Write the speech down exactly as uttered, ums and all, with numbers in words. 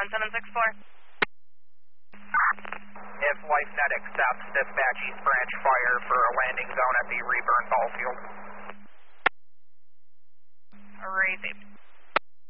one seven six four. If LifeNet accepts, dispatch East Branch Fire for a landing zone at the Reburn Ball Field.